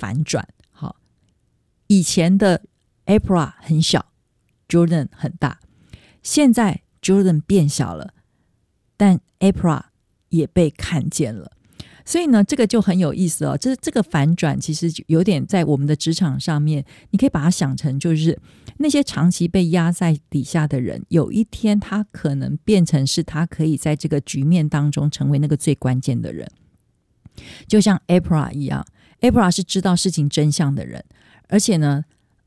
反转。好，以前的 April 很小， Jordan 很大，现在 Jordan 变小了，但 April 也被看见了。所以呢，这个就很有意思哦。这个反转其实有点在我们的职场上面，你可以把它想成就是那些长期被压在底下的人，有一天他可能变成是他可以在这个局面当中成为那个最关键的人。就像 April 一样， April 是知道事情真相的人，而且呢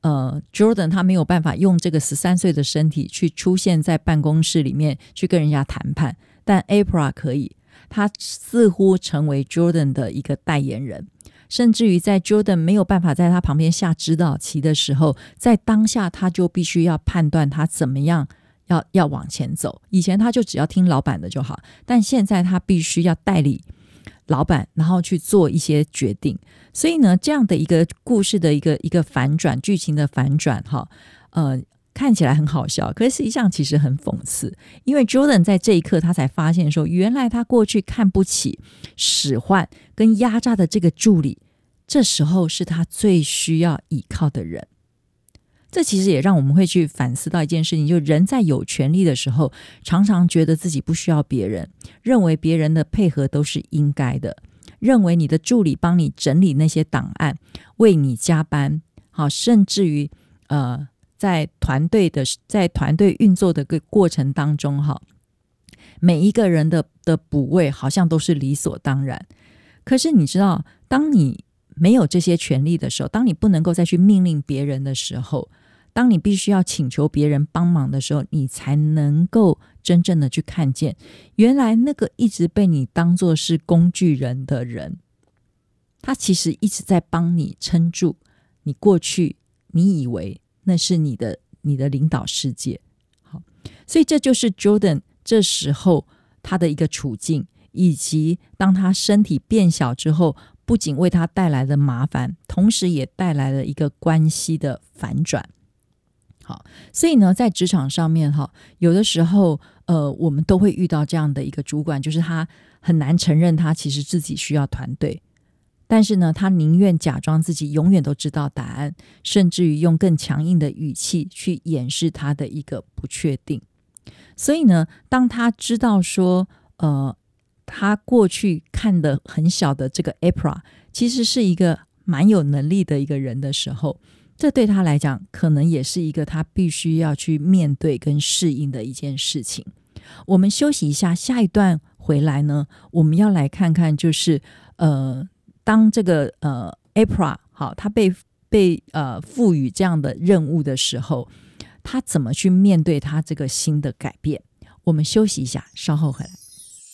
Jordan 他没有办法用这个13岁的身体去出现在办公室里面去跟人家谈判，但 April 可以，他似乎成为 Jordan 的一个代言人，甚至于在 Jordan 没有办法在他旁边下指导棋的时候，在当下他就必须要判断他怎么样要往前走。以前他就只要听老板的就好，但现在他必须要代理老板，然后去做一些决定。所以呢，这样的一个故事的一个反转，剧情的反转看起来很好笑，可是实际上其实很讽刺。因为 Jordan 在这一刻他才发现说，原来他过去看不起、使唤跟压榨的这个助理，这时候是他最需要依靠的人。这其实也让我们会去反思到一件事情，就人在有权利的时候，常常觉得自己不需要别人，认为别人的配合都是应该的，认为你的助理帮你整理那些档案，为你加班，好，甚至于在团队运作的个过程当中，每一个人的补位好像都是理所当然。可是你知道，当你没有这些权利的时候，当你不能够再去命令别人的时候，当你必须要请求别人帮忙的时候，你才能够真正的去看见，原来那个一直被你当作是工具人的人，他其实一直在帮你撑住你过去你以为那是你的领导世界。好，所以这就是 Jordan 这时候他的一个处境，以及当他身体变小之后，不仅为他带来了麻烦，同时也带来了一个关系的反转。好，所以呢，在职场上面有的时候我们都会遇到这样的一个主管，就是他很难承认他其实自己需要团队，但是呢，他宁愿假装自己永远都知道答案，甚至于用更强硬的语气去掩饰他的一个不确定。所以呢，当他知道说他过去看得很小的这个 April 其实是一个蛮有能力的一个人的时候，这对他来讲可能也是一个他必须要去面对跟适应的一件事情。我们休息一下，下一段回来呢，我们要来看看就是当这个April 他被赋予这样的任务的时候，他怎么去面对他这个新的改变。我们休息一下，稍后回来。